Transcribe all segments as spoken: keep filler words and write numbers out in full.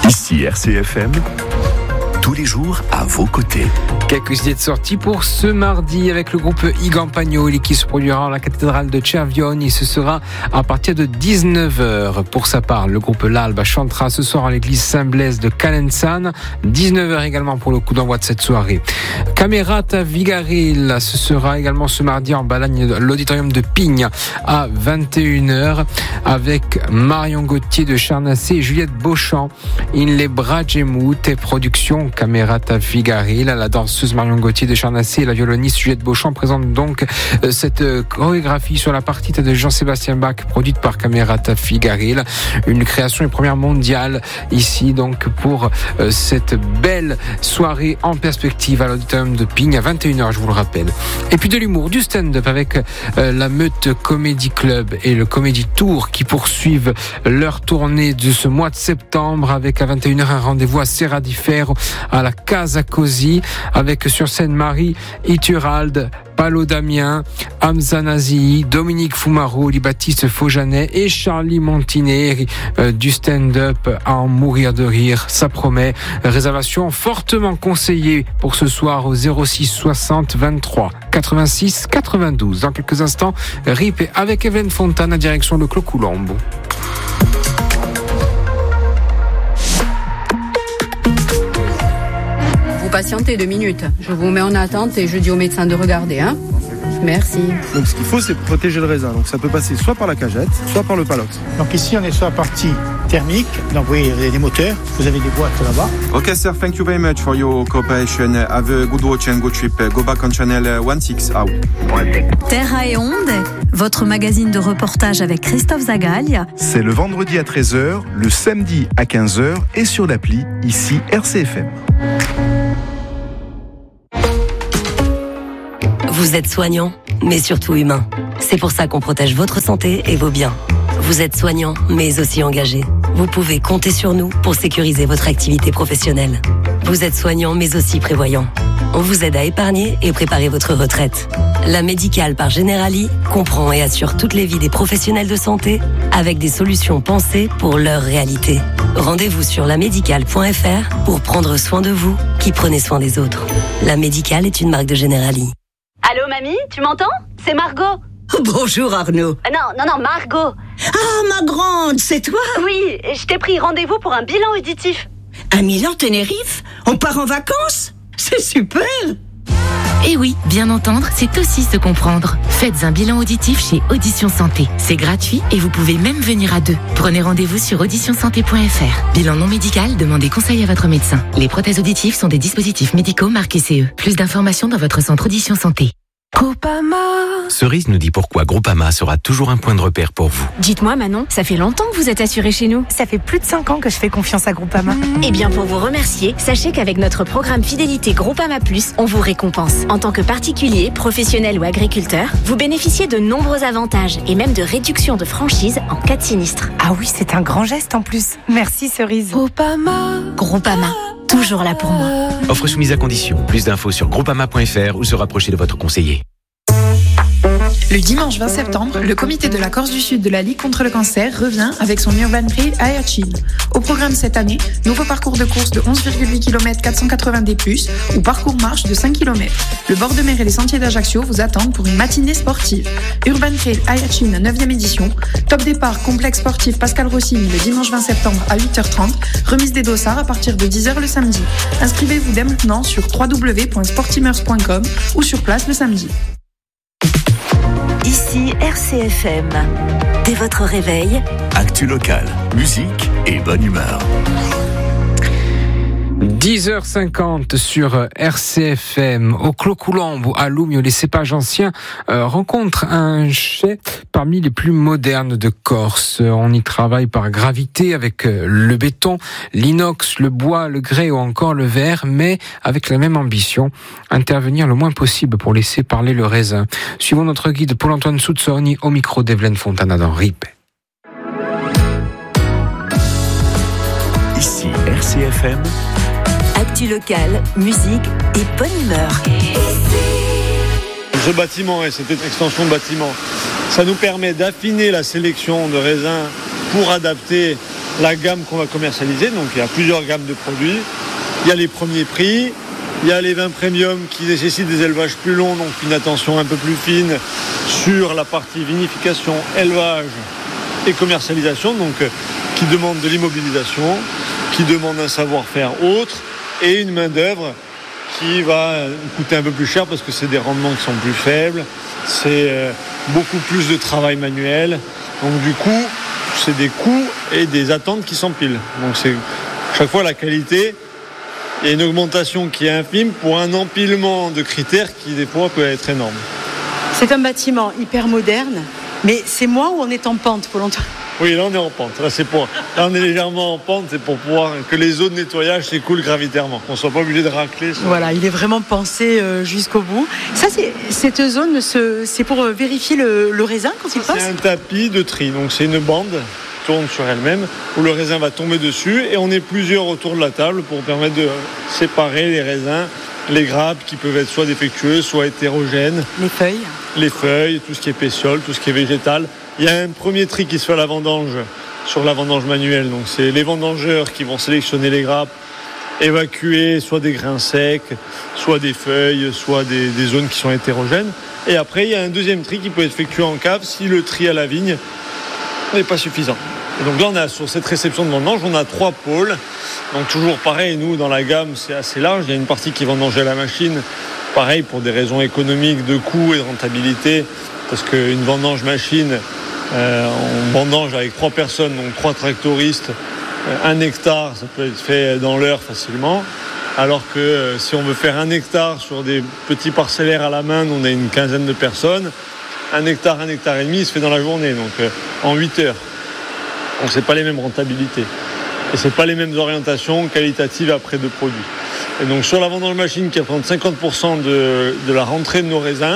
Ici R C F M, tous les jours à vos côtés. Quelques idées de sortie pour ce mardi avec le groupe I Campagnoli qui se produira à la cathédrale de Cervione et ce sera à partir de dix-neuf heures. Pour sa part, le groupe L'Alba chantera ce soir à l'église Saint-Blaise de Calenzane, dix-neuf heures également pour le coup d'envoi de cette soirée. Camerata Vigaril, ce sera également ce mardi en Balagne de l'auditorium de Pigne à vingt et une heures avec Marion Gauthier de Charnassé et Juliette Beauchamp. In les Bragemut et production Camerata Vigaril. La danseuse Marion Gauthier de Charnassé et la violoniste Juliette Beauchamp présentent donc euh, cette euh, chorégraphie sur la partita de Jean-Sébastien Bach produite par Camerata Vigaril. Une création et première mondiale ici donc pour euh, cette belle soirée en perspective à l'auditorium de Pigne à vingt et une heures, je vous le rappelle. Et puis de l'humour, du stand-up avec euh, la Meute Comedy Club et le Comedy Tour qui poursuivent leur tournée de ce mois de septembre avec à vingt et une heures un rendez-vous à Serra di Ferro à la Casa Così avec sur scène Marie Ituralde, Paolo Damien, Hamza Nazi, Dominique Fumaro, Baptiste Faujanet et Charlie Montineri euh, du stand-up à en mourir de rire. Ça promet. Réservation fortement conseillée pour ce soir au zéro six soixante vingt-trois quatre-vingt-six quatre-vingt-douze. Dans quelques instants, R I P avec Evelyn Fontana, direction de Clos-Coulombe. Patientez deux minutes. Je vous mets en attente et je dis au médecin de regarder. Hein. Merci. Donc ce qu'il faut, c'est protéger le raisin. Donc ça peut passer soit par la cagette, soit par le palox. Donc ici, on est sur la partie thermique. Donc vous voyez des moteurs. Vous avez des boîtes là-bas. Okay, sir. Thank you very much for your cooperation. Have a good watch and good trip. Go back on channel sixteen out. Terra et Onde, votre magazine de reportage avec Christophe Zagalia. C'est le vendredi à treize heures, le samedi à quinze heures et sur l'appli ici R C F M. Vous êtes soignant, mais surtout humain. C'est pour ça qu'on protège votre santé et vos biens. Vous êtes soignant, mais aussi engagé. Vous pouvez compter sur nous pour sécuriser votre activité professionnelle. Vous êtes soignant, mais aussi prévoyant. On vous aide à épargner et préparer votre retraite. La Médicale par Generali comprend et assure toutes les vies des professionnels de santé avec des solutions pensées pour leur réalité. Rendez-vous sur la médicale point f r pour prendre soin de vous qui prenez soin des autres. La Médicale est une marque de Generali. Allô, mamie, tu m'entends? C'est Margot. Bonjour Arnaud. Euh, non, non, non, Margot. Ah, ma grande, c'est toi? Oui, je t'ai pris rendez-vous pour un bilan auditif. À Milan-Tenerife? On part en vacances? C'est super. Eh oui, bien entendre, c'est aussi se comprendre. Faites un bilan auditif chez Audition Santé. C'est gratuit et vous pouvez même venir à deux. Prenez rendez-vous sur audition santé point f r. Bilan non médical, demandez conseil à votre médecin. Les prothèses auditives sont des dispositifs médicaux marqués C E. Plus d'informations dans votre centre Audition Santé. Groupama. Cerise nous dit pourquoi Groupama sera toujours un point de repère pour vous. Dites-moi Manon, ça fait longtemps que vous êtes assurée chez nous. Ça fait plus de cinq ans que je fais confiance à Groupama. Mmh. Eh bien pour vous remercier, sachez qu'avec notre programme Fidélité Groupama Plus, on vous récompense. En tant que particulier, professionnel ou agriculteur, vous bénéficiez de nombreux avantages et même de réduction de franchise en cas de sinistre. Ah oui, c'est un grand geste en plus. Merci Cerise. Groupama. Groupama. Toujours là pour moi. Offre soumise à condition. Plus d'infos sur groupama point f r ou se rapprocher de votre conseiller. Le dimanche vingt septembre, le comité de la Corse du Sud de la Ligue contre le cancer revient avec son Urban Trail Ayachin. Au programme cette année, nouveau parcours de course de onze virgule huit kilomètres quatre cent quatre-vingts D plus, ou parcours marche de cinq kilomètres. Le bord de mer et les sentiers d'Ajaccio vous attendent pour une matinée sportive. Urban Trail Ayachin neuvième édition. Top départ complexe sportif Pascal Rossini le dimanche vingt septembre à huit heures trente. Remise des dossards à partir de dix heures le samedi. Inscrivez-vous dès maintenant sur w w w point sportimers point com ou sur place le samedi. Ici R C F M. Dès votre réveil, actu locale, musique et bonne humeur. dix heures cinquante sur R C F M. Au Clos-Coulombe ou à Loumio, les cépages anciens euh, rencontrent un chai parmi les plus modernes de Corse. On y travaille par gravité avec euh, le béton, l'inox, le bois, le grès ou encore le verre, mais avec la même ambition, intervenir le moins possible pour laisser parler le raisin. Suivons notre guide Paul-Antoine Souzzoni au micro d'Evelyne Fontana dans R I P. Ici R C F M. actu locale, musique et bonne humeur. Ce bâtiment et cette extension de bâtiment, ça nous permet d'affiner la sélection de raisins pour adapter la gamme qu'on va commercialiser. Donc il y a plusieurs gammes de produits. Il y a les premiers prix, il y a les vins premium qui nécessitent des élevages plus longs, donc une attention un peu plus fine sur la partie vinification, élevage et commercialisation, donc qui demandent de l'immobilisation, qui demandent un savoir-faire autre et une main-d'œuvre qui va coûter un peu plus cher parce que c'est des rendements qui sont plus faibles, c'est euh, beaucoup plus de travail manuel. Donc du coup, c'est des coûts et des attentes qui s'empilent. Donc c'est chaque fois la qualité, il y a une augmentation qui est infime pour un empilement de critères qui des fois peut être énorme. C'est un bâtiment hyper moderne, mais c'est moi ou on est en pente pour longtemps ? Oui, là on est en pente. Là, c'est pour... là on est légèrement en pente, c'est pour pouvoir que les eaux de nettoyage s'écoulent gravitairement, qu'on ne soit pas obligé de racler. Sur... Voilà, il est vraiment pensé euh, jusqu'au bout. Ça, c'est, cette zone, ce, c'est pour vérifier le, le raisin quand il passe ? C'est un tapis de tri, donc c'est une bande qui tourne sur elle-même, où le raisin va tomber dessus, et on est plusieurs autour de la table pour permettre de séparer les raisins, les grappes qui peuvent être soit défectueuses, soit hétérogènes. Les feuilles. Les feuilles, tout ce qui est pétiole, tout ce qui est végétal. Il y a un premier tri qui se fait à la vendange, sur la vendange manuelle. Donc c'est les vendangeurs qui vont sélectionner les grappes, évacuer soit des grains secs, soit des feuilles, soit des, des zones qui sont hétérogènes. Et après, il y a un deuxième tri qui peut être effectué en cave si le tri à la vigne n'est pas suffisant. Et donc là, on a, sur cette réception de vendange, on a trois pôles. Donc toujours pareil, nous, dans la gamme, c'est assez large. Il y a une partie qui est vendangée à la machine. Pareil, pour des raisons économiques, de coût et de rentabilité. Parce qu'une vendange machine, euh, on vendange avec trois personnes, donc trois tractoristes, euh, un hectare, ça peut être fait dans l'heure facilement. Alors que euh, si on veut faire un hectare sur des petits parcellaires à la main, on a une quinzaine de personnes. Un hectare, un hectare et demi, il se fait dans la journée, donc euh, en huit heures. Donc c'est pas les mêmes rentabilités. Et c'est pas les mêmes orientations qualitatives après de produits. Et donc sur la vendange machine qui représente cinquante pour cent de, de la rentrée de nos raisins,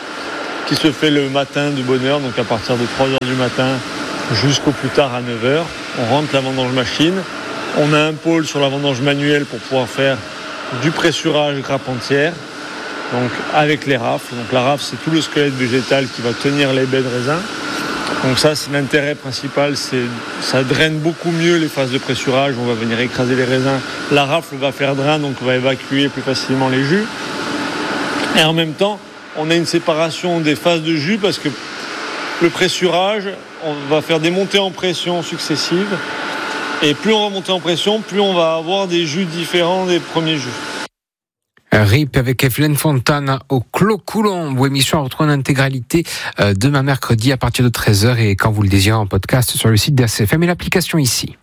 qui se fait le matin de bonne heure, donc à partir de trois heures du matin jusqu'au plus tard à neuf heures. On rentre la vendange machine. On a un pôle sur la vendange manuelle pour pouvoir faire du pressurage grappe entière, donc avec les rafles. Donc la rafle, c'est tout le squelette végétal qui va tenir les baies de raisin. Donc ça, c'est l'intérêt principal, c'est ça draine beaucoup mieux les phases de pressurage. On va venir écraser les raisins. La rafle va faire drain, donc on va évacuer plus facilement les jus. Et en même temps, on a une séparation des phases de jus parce que le pressurage, on va faire des montées en pression successives. Et plus on va monter en pression, plus on va avoir des jus différents des premiers jus. R I P avec Evelyne Fontana au Clos Coulomb. Vos émissions à retrouver en intégralité demain mercredi à partir de treize heures et quand vous le désirez en podcast sur le site d'R C F M et l'application ici.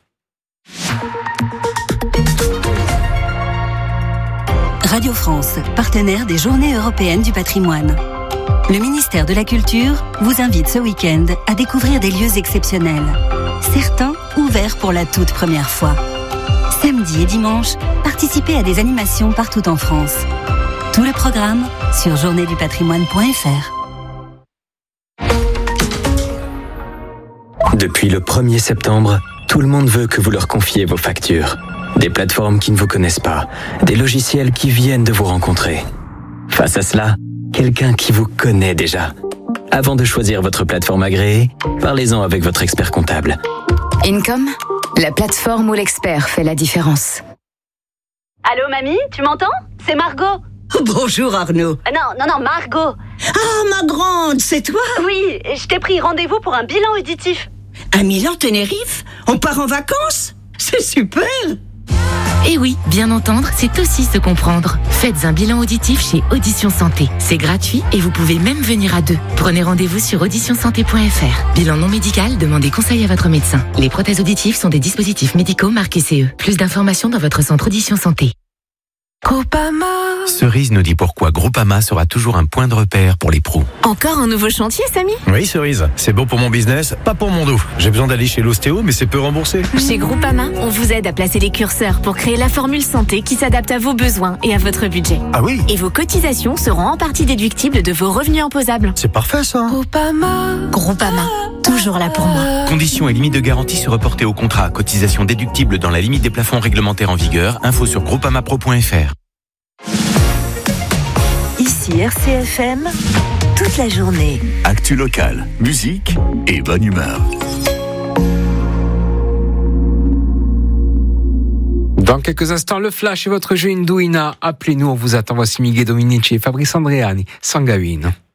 Radio France, partenaire des Journées européennes du patrimoine. Le ministère de la Culture vous invite ce week-end à découvrir des lieux exceptionnels. Certains ouverts pour la toute première fois. Samedi et dimanche, participez à des animations partout en France. Tout le programme sur journée du patrimoine point f r. Depuis le premier septembre, tout le monde veut que vous leur confiez vos factures. Des plateformes qui ne vous connaissent pas, des logiciels qui viennent de vous rencontrer. Face à cela, quelqu'un qui vous connaît déjà. Avant de choisir votre plateforme agréée, parlez-en avec votre expert comptable. Income, la plateforme où l'expert fait la différence. Allô, mamie, tu m'entends ? C'est Margot. Bonjour Arnaud. Euh, non, non, non, Margot. Ah, ma grande, c'est toi ? Oui, je t'ai pris rendez-vous pour un bilan auditif. À Milan-Tenerife ? On part en vacances ? C'est super ! Et oui, bien entendre, c'est aussi se comprendre. Faites un bilan auditif chez Audition Santé. C'est gratuit et vous pouvez même venir à deux. Prenez rendez-vous sur audition santé point f r. Bilan non médical, demandez conseil à votre médecin. Les prothèses auditives sont des dispositifs médicaux marqués C E. Plus d'informations dans votre centre Audition Santé. Groupama. Cerise nous dit pourquoi Groupama sera toujours un point de repère pour les pros. Encore un nouveau chantier, Samy ? Oui, Cerise. C'est bon pour mon business, pas pour mon dos. J'ai besoin d'aller chez l'ostéo, mais c'est peu remboursé. Chez Groupama, on vous aide à placer les curseurs pour créer la formule santé qui s'adapte à vos besoins et à votre budget. Ah oui ? Et vos cotisations seront en partie déductibles de vos revenus imposables. C'est parfait, ça. Groupama. Groupama. Toujours là pour moi. Conditions et limites de garantie se reporter au contrat. Cotisation déductible dans la limite des plafonds réglementaires en vigueur. Info sur groupamapro point f r. Ici R C F M, toute la journée. Actu locale, musique et bonne humeur. Dans quelques instants, le flash et votre jeu Indouina. Appelez-nous, on vous attend. Voici Miguel Dominici et Fabrice Andreani, Sangaouine.